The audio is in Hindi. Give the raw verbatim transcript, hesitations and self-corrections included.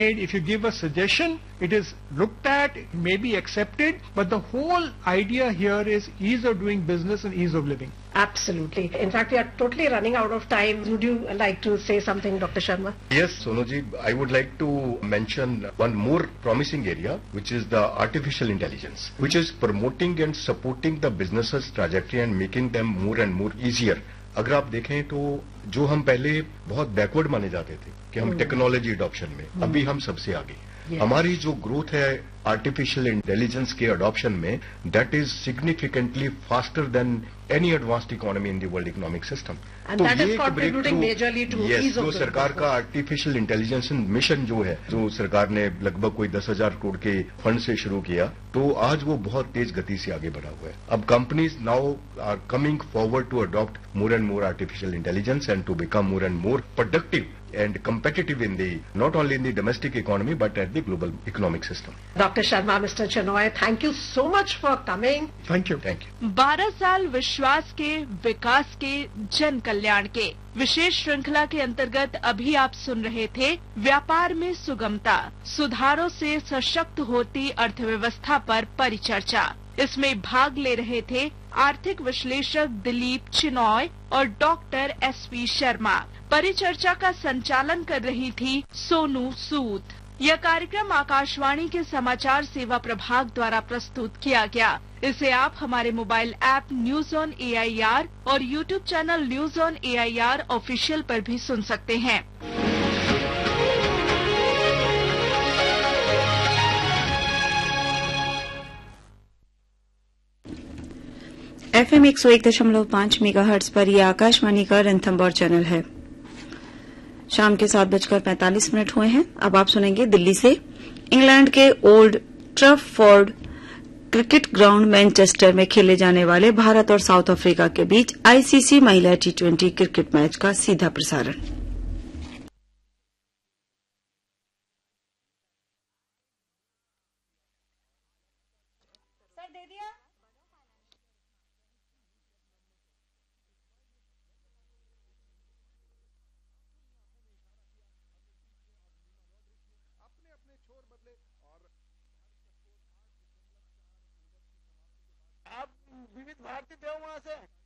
If you give a suggestion, it is looked at, may be accepted, but the whole idea here is ease of doing business and ease of living. Absolutely. In fact, we are totally running out of time. Would you like to say something, Doctor Sharma? Yes, Sonuji, I would like to mention one more promising area, which is the artificial intelligence, which is promoting and supporting the businesses trajectory and making them more and more easier. अगर आप देखें तो जो हम पहले बहुत बैकवर्ड माने जाते थे कि हम टेक्नोलॉजी अडॉप्शन में, अभी हम सबसे आगे. yes. हमारी जो ग्रोथ है आर्टिफिशियल इंटेलिजेंस के अडॉप्शन में, that is significantly faster than any advanced economy in the world economic system. तो ये एक ब्रेक थ्रू, यस, जो सरकार का आर्टिफिशियल इंटेलिजेंस मिशन जो है, जो सरकार ने लगभग कोई दस हजार करोड़ के फंड से शुरू किया, तो आज वो बहुत तेज गति से आगे बढ़ा हुआ है. अब companies now are coming forward to adopt more and more artificial intelligence and to become more and more productive and competitive in the, not only in the domestic economy, but at the global economic system. Doctor Sharma, Mister Chenoy, thank you so much for coming. Thank you. Thank you. बारह साल विश्वास के, विकास के, जन कल्याण के विशेष श्रृंखला के अंतर्गत अभी आप सुन रहे थे व्यापार में सुगमता, सुधारों से सशक्त होती अर्थव्यवस्था पर परिचर्चा. इसमें भाग ले रहे थे आर्थिक विश्लेषक दिलीप चिनॉय और डॉक्टर एस पी शर्मा. परिचर्चा का संचालन कर रही थी सोनू सूद. यह कार्यक्रम आकाशवाणी के समाचार सेवा प्रभाग द्वारा प्रस्तुत किया गया. इसे आप हमारे mobile app news on A I R और YouTube channel news on A I R official पर भी सुन सकते हैं. एफ एम एक सौ एक दशमलव पांच मेगा हर्ट्ज पर यह आकाशवाणी का रणथंबोर चैनल है. शाम के सात बजकर पैंतालीस मिनट हुए हैं. अब आप सुनेंगे दिल्ली से इंग्लैंड के ओल्ड ट्रफोर्ड क्रिकेट ग्राउंड मैनचेस्टर में खेले जाने वाले भारत और साउथ अफ्रीका के बीच आईसीसी महिला टी ट्वेंटी क्रिकेट मैच का सीधा प्रसारण. आप विविध भारती थे वहां से